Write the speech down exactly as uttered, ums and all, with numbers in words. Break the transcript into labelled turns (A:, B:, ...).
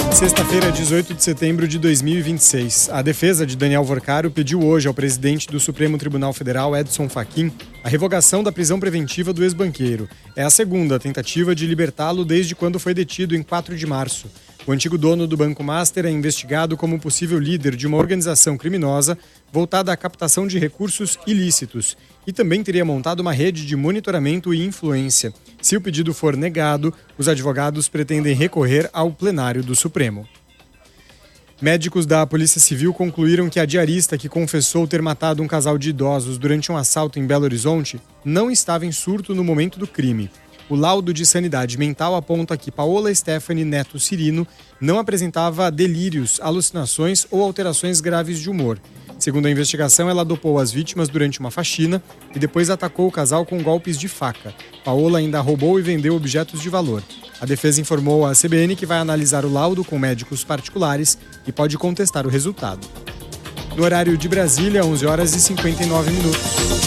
A: Sexta-feira, dezoito de setembro de dois mil e vinte e seis. A defesa de Daniel Vorcaro pediu hoje ao presidente do Supremo Tribunal Federal, Edson Fachin, a revogação da prisão preventiva do ex-banqueiro. É a segunda tentativa de libertá-lo desde quando foi detido em quatro de março. O antigo dono do Banco Master é investigado como possível líder de uma organização criminosa voltada à captação de recursos ilícitos e também teria montado uma rede de monitoramento e influência. Se o pedido for negado, os advogados pretendem recorrer ao plenário do Supremo. Médicos da Polícia Civil concluíram que a diarista que confessou ter matado um casal de idosos durante um assalto em Belo Horizonte não estava em surto no momento do crime. O laudo de sanidade mental aponta que Paola Stephanie Neto Cirino não apresentava delírios, alucinações ou alterações graves de humor. Segundo a investigação, ela dopou as vítimas durante uma faxina e depois atacou o casal com golpes de faca. Paola ainda roubou e vendeu objetos de valor. A defesa informou à C B N que vai analisar o laudo com médicos particulares e pode contestar o resultado. No horário de Brasília, onze horas e cinquenta e nove minutos.